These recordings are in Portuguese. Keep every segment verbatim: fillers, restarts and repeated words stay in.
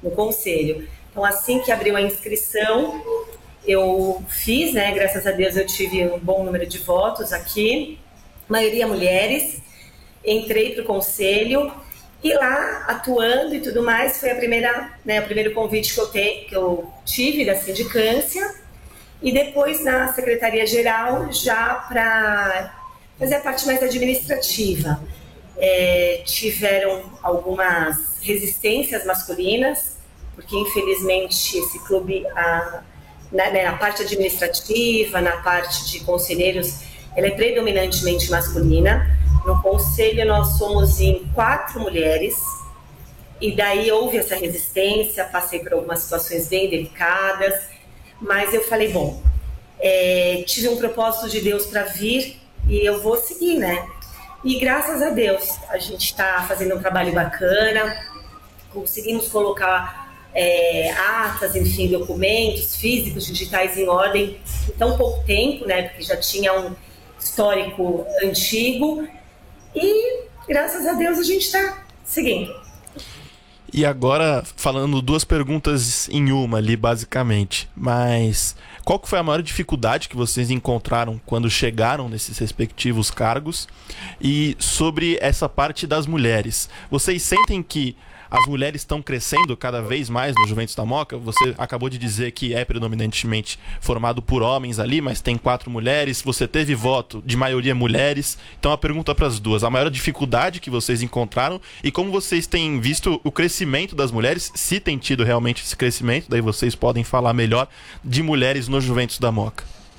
no conselho. Então, assim que abriu a inscrição, eu fiz, né? Graças a Deus eu tive um bom número de votos aqui, maioria mulheres. Entrei para o conselho e lá, atuando e tudo mais, foi a primeira, né, o primeiro convite que eu, te, que eu tive da sindicância. E depois na secretaria-geral, já para fazer a parte mais administrativa. É, tiveram algumas resistências masculinas, porque infelizmente esse clube, a, na, né, na parte administrativa, na parte de conselheiros, ela é predominantemente masculina. No conselho nós somos em quatro mulheres, e daí houve essa resistência, passei por algumas situações bem delicadas, mas eu falei, bom, é, tive um propósito de Deus para vir e eu vou seguir, né? E graças a Deus a gente está fazendo um trabalho bacana, conseguimos colocar é, atas, enfim, documentos físicos, digitais em ordem em tão pouco tempo, né? Porque já tinha um histórico antigo e graças a Deus a gente está seguindo. E agora, falando duas perguntas em uma ali, basicamente, mas qual que foi a maior dificuldade que vocês encontraram quando chegaram nesses respectivos cargos? E sobre essa parte das mulheres, vocês sentem que as mulheres estão crescendo cada vez mais no Juventus da Moca? Você acabou de dizer que é predominantemente formado por homens ali, mas tem quatro mulheres. Você teve voto de maioria mulheres. Então a pergunta para as duas, a maior dificuldade que vocês encontraram e como vocês têm visto o crescimento das mulheres, se tem tido realmente esse crescimento, daí vocês podem falar melhor de mulheres no Juventus da Moca.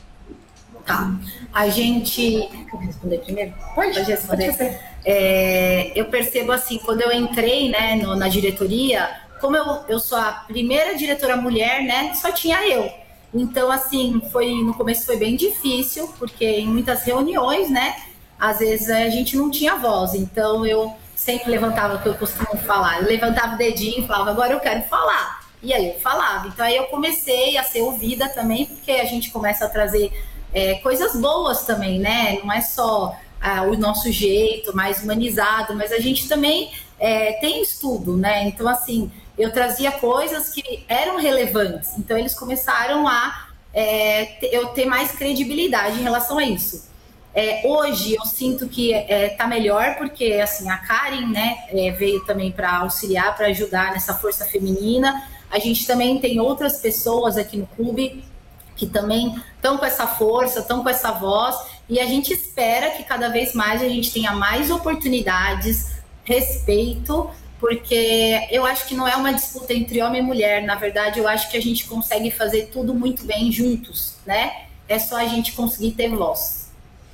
Tá, a gente... Quer responder primeiro? Pode, pode responder. Pode é, eu percebo assim, quando eu entrei, né, no, na diretoria, como eu, eu sou a primeira diretora mulher, né, só tinha eu. Então, assim, foi, no começo foi bem difícil, porque em muitas reuniões, né, às vezes a gente não tinha voz. Então, eu sempre levantava o que eu costumo falar. Eu levantava o dedinho e falava, agora eu quero falar. E aí eu falava. Então, aí eu comecei a ser ouvida também, porque a gente começa a trazer... É, coisas boas também, né? Não é só ah, o nosso jeito mais humanizado, mas a gente também é, tem estudo, né? Então, assim, eu trazia coisas que eram relevantes. Então, eles começaram a é, eu ter mais credibilidade em relação a isso. É, hoje, eu sinto que é, tá melhor, porque, assim, a Karen, né, é, veio também para auxiliar, para ajudar nessa força feminina. A gente também tem outras pessoas aqui no clube que também estão com essa força, estão com essa voz, e a gente espera que cada vez mais a gente tenha mais oportunidades, respeito, porque eu acho que não é uma disputa entre homem e mulher, na verdade eu acho que a gente consegue fazer tudo muito bem juntos, né? É só a gente conseguir ter voz.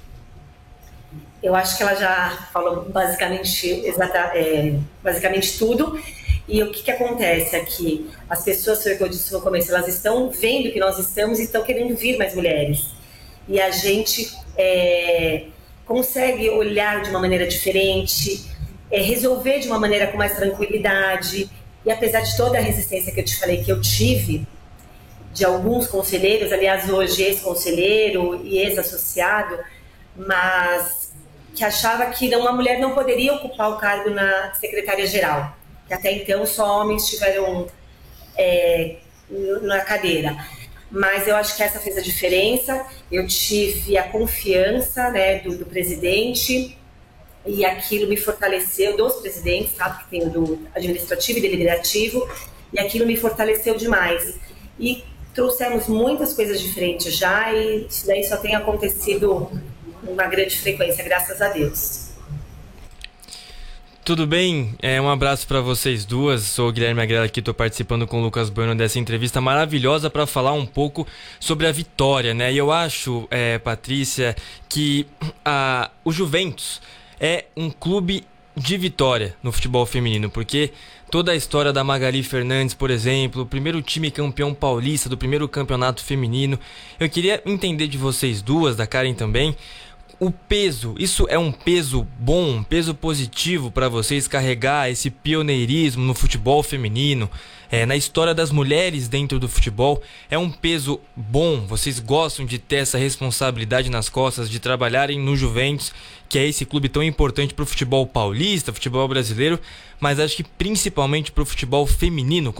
Eu acho que ela já falou basicamente, exata, é, basicamente tudo. E o que, que acontece aqui? As pessoas, foi o que eu disse no começo, elas estão vendo que nós estamos e estão querendo vir mais mulheres. E a gente é, consegue olhar de uma maneira diferente, é, resolver de uma maneira com mais tranquilidade. E apesar de toda a resistência que eu te falei que eu tive, de alguns conselheiros, aliás, hoje ex-conselheiro e ex-associado, mas que achava que uma mulher não poderia ocupar o cargo na secretaria-geral. Que até então só homens estiveram é, na cadeira. Mas eu acho que essa fez a diferença. Eu tive a confiança, né, do, do presidente, e aquilo me fortaleceu, dos presidentes, sabe, que tem o do administrativo e deliberativo, e aquilo me fortaleceu demais. E trouxemos muitas coisas diferentes já, e isso daí só tem acontecido com uma grande frequência, graças a Deus. Tudo bem? É, um abraço para vocês duas. Sou o Guilherme Agrela aqui, estou participando com o Lucas Bueno dessa entrevista maravilhosa para falar um pouco sobre a vitória, né? E eu acho, é, Patrícia, que a, o Juventus é um clube de vitória no futebol feminino, porque toda a história da Magali Fernandes, por exemplo, o primeiro time campeão paulista do primeiro campeonato feminino, eu queria entender de vocês duas, da Karen também, o peso, isso é um peso bom, um peso positivo para vocês carregar esse pioneirismo no futebol feminino, é, na história das mulheres dentro do futebol, é um peso bom, vocês gostam de ter essa responsabilidade nas costas, de trabalharem no Juventus, que é esse clube tão importante para o futebol paulista, futebol brasileiro, mas acho que principalmente para o futebol feminino.